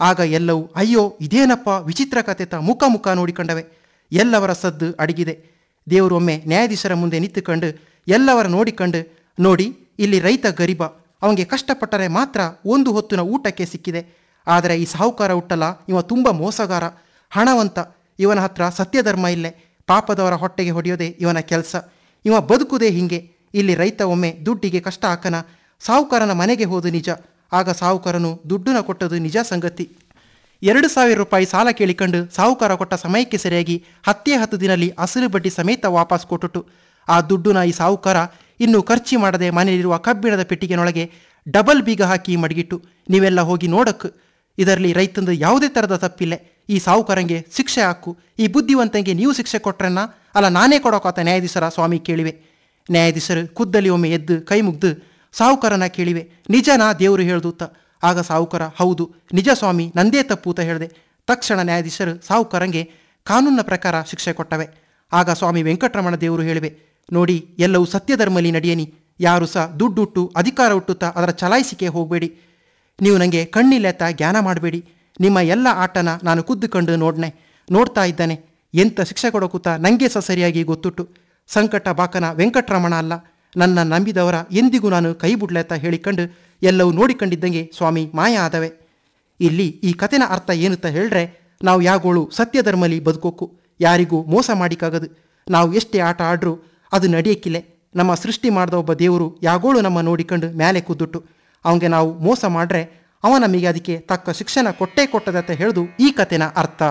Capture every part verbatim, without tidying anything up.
ಆಗ ಎಲ್ಲವೂ ಅಯ್ಯೋ ಇದೇನಪ್ಪ ವಿಚಿತ್ರ ಕತೆ ತ ಮುಖ ಮುಖ ನೋಡಿಕೊಂಡವೆ. ಎಲ್ಲವರ ಸದ್ದು ಅಡಗಿದೆ. ದೇವರು ಒಮ್ಮೆ ನ್ಯಾಯಾಧೀಶರ ಮುಂದೆ ನಿಂತುಕೊಂಡು ಎಲ್ಲವರ ನೋಡಿಕೊಂಡು, ನೋಡಿ ಇಲ್ಲಿ ರೈತ ಗರೀಬ, ಅವನಿಗೆ ಕಷ್ಟಪಟ್ಟರೆ ಮಾತ್ರ ಒಂದು ಹೊತ್ತಿನ ಊಟಕ್ಕೆ ಸಿಕ್ಕಿದೆ. ಆದರೆ ಈ ಸಾಹುಕಾರ ಹುಟ್ಟಲ್ಲ, ಇವ ತುಂಬ ಮೋಸಗಾರ, ಹಣವಂತ, ಇವನ ಹತ್ರ ಸತ್ಯಧರ್ಮ ಇಲ್ಲೇ, ಪಾಪದವರ ಹೊಟ್ಟೆಗೆ ಹೊಡೆಯೋದೇ ಇವನ ಕೆಲಸ, ಇವ ಬದುಕುದೇ ಹಿಂಗೆ. ಇಲ್ಲಿ ರೈತ ಒಮ್ಮೆ ದುಡ್ಡಿಗೆ ಕಷ್ಟ ಹಾಕನ, ಸಾಹುಕಾರನ ಮನೆಗೆ ಹೋದು ನಿಜ. ಆಗ ಸಾಹುಕಾರನು ದುಡ್ಡನ್ನ ಕೊಟ್ಟದು ನಿಜ ಸಂಗತಿ. ಎರಡು ಸಾವಿರ ರೂಪಾಯಿ ಸಾಲ ಕೇಳಿಕೊಂಡು ಸಾಹುಕಾರ ಕೊಟ್ಟ ಸಮಯಕ್ಕೆ ಸರಿಯಾಗಿ ಹತ್ತೇ ಹತ್ತು ದಿನಲ್ಲಿ ಅಸಲು ಬಡ್ಡಿ ಸಮೇತ ವಾಪಸ್ ಕೊಟ್ಟುಟು. ಆ ದುಡ್ಡನ್ನ ಈ ಸಾಹುಕಾರ ಇನ್ನು ಖರ್ಚಿ ಮಾಡದೆ ಮನೆಯಲ್ಲಿರುವ ಕಬ್ಬಿಣದ ಪೆಟ್ಟಿಗೆನೊಳಗೆ ಡಬಲ್ ಬೀಗ ಹಾಕಿ ಮಡಗಿಟ್ಟು, ನೀವೆಲ್ಲ ಹೋಗಿ ನೋಡಕ್ಕೆ, ಇದರಲ್ಲಿ ರೈತಂದು ಯಾವುದೇ ಥರದ ತಪ್ಪಿಲ್ಲ, ಈ ಸಾಹುಕಾರಂಗೆ ಶಿಕ್ಷೆ ಹಾಕು, ಈ ಬುದ್ಧಿವಂತಂಗೆ ನೀವು ಶಿಕ್ಷೆ ಕೊಟ್ರನ್ನ ಅಲ್ಲ ನಾನೇ ಕೊಡೋಕಾತ ನ್ಯಾಯಾಧೀಶರ ಸ್ವಾಮಿ ಕೇಳಿವೆ. ನ್ಯಾಯಾಧೀಶರು ಖುದ್ದಲ್ಲಿ ಒಮ್ಮೆ ಎದ್ದು ಕೈ ಮುಗ್ದು ಸಾಹುಕಾರನ ಕೇಳಿವೆ, ನಿಜನಾ ದೇವರು ಹೇಳ್ದೂತ? ಆಗ ಸಾಹುಕಾರ ಹೌದು ನಿಜ ಸ್ವಾಮಿ, ನಂದೇ ತಪ್ಪೂತ ಹೇಳಿದೆ. ತಕ್ಷಣ ನ್ಯಾಯಾಧೀಶರು ಸಾಹುಕಾರಂಗೆ ಕಾನೂನಿನ ಪ್ರಕಾರ ಶಿಕ್ಷೆ ಕೊಟ್ಟವೆ. ಆಗ ಸ್ವಾಮಿ ವೆಂಕಟರಮಣ ದೇವರು ಹೇಳಿವೆ, ನೋಡಿ ಎಲ್ಲವೂ ಸತ್ಯಧರ್ಮಲ್ಲಿ ನಡೆಯನಿ, ಯಾರು ಸಹ ದುಡ್ಡುಟ್ಟು ಅಧಿಕಾರ ಹುಟ್ಟುತ್ತಾ ಅದರ ಚಲಾಯಿಸಿಕೆ ಹೋಗಬೇಡಿ. ನೀವು ನನಗೆ ಕಣ್ಣಿಲ್ಲೆತ್ತ ಜ್ಞಾನ ಮಾಡಬೇಡಿ. ನಿಮ್ಮ ಎಲ್ಲ ಆಟನ ನಾನು ಕುದ್ದುಕೊಂಡು ನೋಡ್ನೆ ನೋಡ್ತಾ ಇದ್ದಾನೆ. ಎಂಥ ಶಿಕ್ಷೆ ಕೊಡೋಕೂತ ನನಗೆ ಸಹ ಸರಿಯಾಗಿ ಗೊತ್ತುಟ್ಟು. ಸಂಕಟ ಬಾಕನ ವೆಂಕಟರಮಣ ಅಲ್ಲ, ನನ್ನ ನಂಬಿದವರ ಎಂದಿಗೂ ನಾನು ಕೈ ಬಿಡ್ಲೆತ್ತ ಹೇಳಿಕೊಂಡು ಎಲ್ಲವೂ ನೋಡಿಕೊಂಡಿದ್ದಂಗೆ ಸ್ವಾಮಿ ಮಾಯ ಆದವೆ. ಇಲ್ಲಿ ಈ ಕಥೆನ ಅರ್ಥ ಏನುತ್ತ ಹೇಳ್ರೆ, ನಾವು ಯಾಗೋಳು ಸತ್ಯಧರ್ಮಲಿ ಬದುಕೋಕು, ಯಾರಿಗೂ ಮೋಸ ಮಾಡಿಕಾಗದು. ನಾವು ಎಷ್ಟೇ ಆಟ ಆಡ್ರೂ ಅದು ನಡೆಯಕ್ಕಿಲ್ಲ. ನಮ್ಮ ಸೃಷ್ಟಿ ಮಾಡಿದ ಒಬ್ಬ ದೇವರು ಯಾಗೋಳು ನಮ್ಮ ನೋಡಿಕೊಂಡು ಮೇಲೆ ಕುದ್ದುಟ್ಟು, ಅವನಿಗೆ ನಾವು ಮೋಸ ಮಾಡ್ರೆ ಅವ ನಮಗೆ ಅದಕ್ಕೆ ತಕ್ಕ ಶಿಕ್ಷಣ ಕೊಟ್ಟೇ ಕೊಟ್ಟದಂತ ಹೇಳಿದು ಈ ಕಥೆನ ಅರ್ಥ.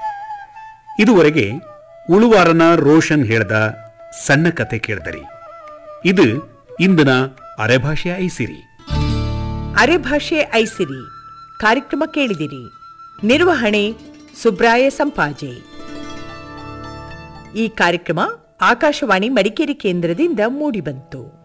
ಇದುವರೆಗೆ ಉಳುವಾರನ ರೋಷನ್ ಹೇಳ್ದ ಸಣ್ಣ ಕತೆ ಕೇಳಿದರಿ. ಇದು ಇಂದಿನ ಅರೆಭಾಷೆ ಐಸಿರಿ. ಅರೆಭಾಷೆ ಐಸಿರಿ ಕಾರ್ಯಕ್ರಮ ಕೇಳಿದಿರಿ. ನಿರ್ವಹಣೆ ಸುಬ್ರಾಯ ಸಂಪಾಜೆ. ಈ ಕಾರ್ಯಕ್ರಮ ಆಕಾಶವಾಣಿ ಮಡಿಕೇರಿ ಕೇಂದ್ರದಿಂದ ಮೂಡಿಬಂತು.